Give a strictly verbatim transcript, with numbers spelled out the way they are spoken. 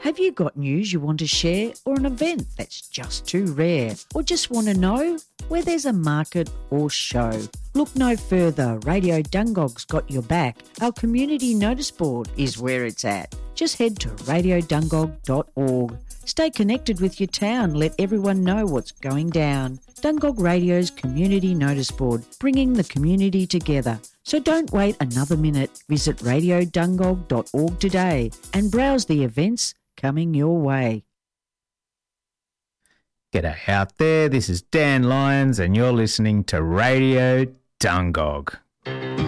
Have you got news you want to share or an event that's just too rare? Or just want to know where there's a market or show? Look no further. Radio Dungog's got your back. Our community notice board is where it's at. Just head to radio dungog dot org. Stay connected with your town. Let everyone know what's going down. Dungog Radio's community notice board, bringing the community together. So don't wait another minute. Visit radio dungog dot org today and browse the events coming your way. G'day out there, this is Dan Lyons and you're listening to Radio Dungog.